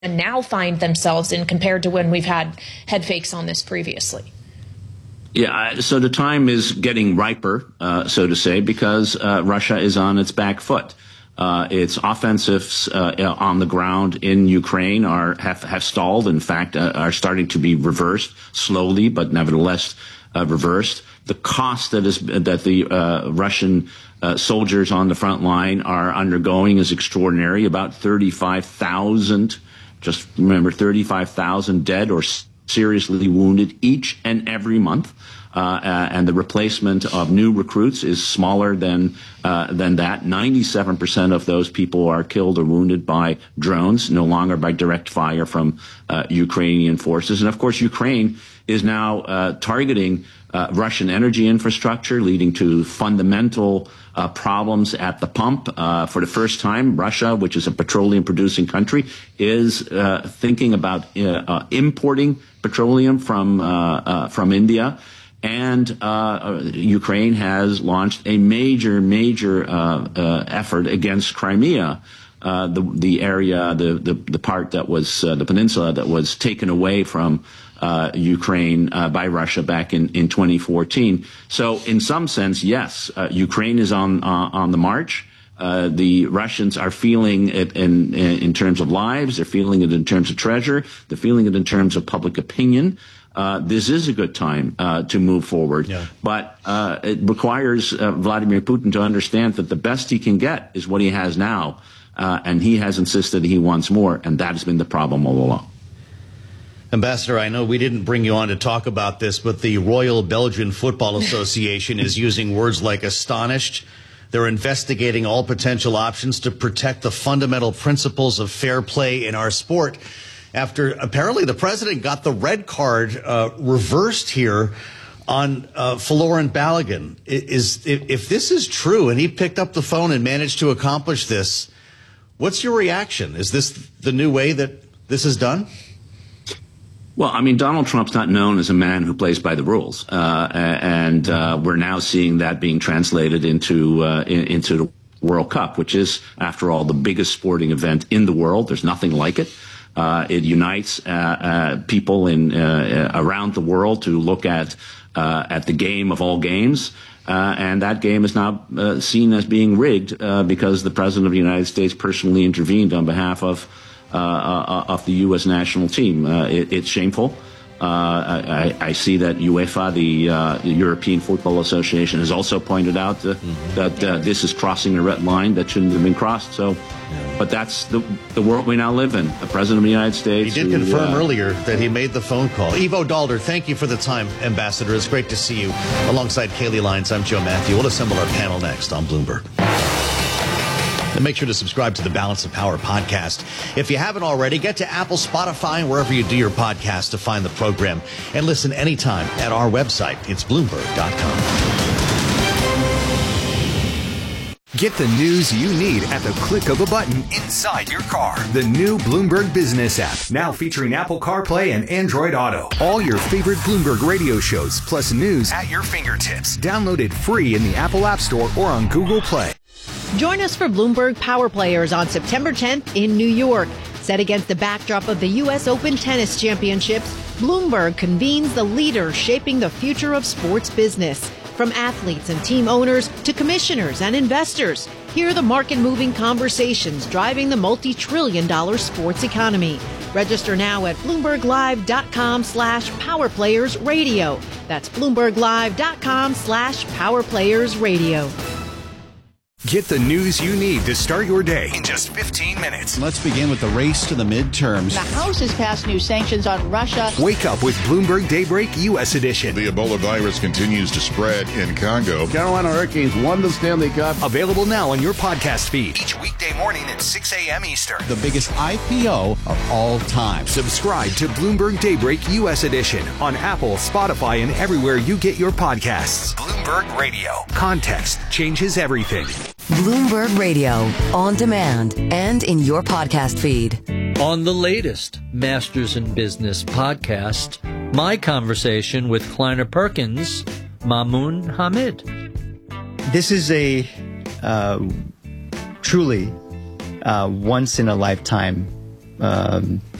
now find themselves in compared to when we've had head fakes on this previously? Yeah, so the time is getting riper, so to say, because Russia is on its back foot. Its offensives on the ground in Ukraine have stalled. In fact, are starting to be reversed slowly, but nevertheless reversed. The cost that the Russian soldiers on the front line are undergoing is extraordinary. About 35,000, just remember, 35,000 dead or seriously wounded each and every month. And the replacement of new recruits is smaller than that. 97% of those people are killed or wounded by drones, no longer by direct fire from Ukrainian forces. And of course, Ukraine is now targeting Russian energy infrastructure, leading to fundamental problems at the pump. For the first time, Russia, which is a petroleum-producing country, is thinking about importing petroleum from India. And Ukraine has launched a major effort against Crimea, the area, the part that was the peninsula that was taken away from Ukraine by Russia back in 2014. So, in some sense, yes, Ukraine is on the march. The Russians are feeling it in terms of lives. They're feeling it in terms of treasure. They're feeling it in terms of public opinion. This is a good time to move forward, but it requires Vladimir Putin to understand that the best he can get is what he has now, and he has insisted he wants more, and that has been the problem all along. Ambassador, I know we didn't bring you on to talk about this, but the Royal Belgian Football Association is using words like astonished. They're investigating all potential options to protect the fundamental principles of fair play in our sport, after apparently the president got the red card reversed here on Folarin Balogun. If this is true and he picked up the phone and managed to accomplish this, what's your reaction? Is this the new way that this is done? Well, I mean, Donald Trump's not known as a man who plays by the rules, and we're now seeing that being translated into the World Cup, which is, after all, the biggest sporting event in the world. There's nothing like it. It unites people around the world to look at the game of all games, and that game is now seen as being rigged because the President of the United States personally intervened on behalf of the U.S. national team. It's shameful. I see that UEFA, the European Football Association, has also pointed out that this is crossing a red line that shouldn't have been crossed. So, but that's the world we now live in. The President of the United States. He did confirm earlier that he made the phone call. Ivo Daalder, thank you for the time, Ambassador. It's great to see you. Alongside Kaylee Lyons, I'm Joe Matthew. We'll assemble our panel next on Bloomberg. And make sure to subscribe to the Balance of Power podcast. If you haven't already, get to Apple, Spotify, and wherever you do your podcast to find the program. And listen anytime at our website. It's Bloomberg.com. Get the news you need at the click of a button inside your car. The new Bloomberg Business app, now featuring Apple CarPlay and Android Auto. All your favorite Bloomberg radio shows, plus news at your fingertips. Download it free in the Apple App Store or on Google Play. Join us for Bloomberg Power Players on September 10th in New York. Set against the backdrop of the U.S. Open Tennis Championships, Bloomberg convenes the leaders shaping the future of sports business. From athletes and team owners to commissioners and investors, hear the market-moving conversations driving the multi-trillion-dollar sports economy. Register now at BloombergLive.com/PowerPlayersRadio. That's BloombergLive.com/PowerPlayersRadio. Get the news you need to start your day in just 15 minutes. Let's begin with the race to the midterms. The House has passed new sanctions on Russia. Wake up with Bloomberg Daybreak U.S. edition. The Ebola virus continues to spread in Congo. Carolina Hurricanes won the Stanley Cup. Available now on your podcast feed. Each weekday morning at 6 a.m. Eastern. The biggest IPO of all time. Subscribe to Bloomberg Daybreak U.S. edition on Apple, Spotify, and everywhere you get your podcasts. Bloomberg Radio. Context changes everything. Bloomberg Radio, on demand and in your podcast feed. On the latest Masters in Business podcast, my conversation with Kleiner Perkins, Mamoun Hamid. This is a truly once-in-a-lifetime